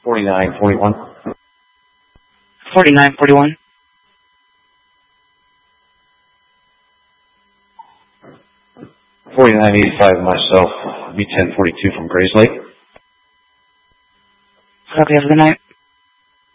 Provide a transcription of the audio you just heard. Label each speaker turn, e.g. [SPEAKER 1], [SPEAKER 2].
[SPEAKER 1] 4941.
[SPEAKER 2] 4941.
[SPEAKER 1] 4985 myself, B1042 from Grays Lake.
[SPEAKER 2] Copy, have a good night.